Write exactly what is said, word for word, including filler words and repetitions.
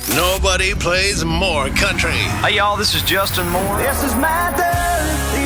Nobody plays more country. Hey, y'all, this is Justin Moore. This is my third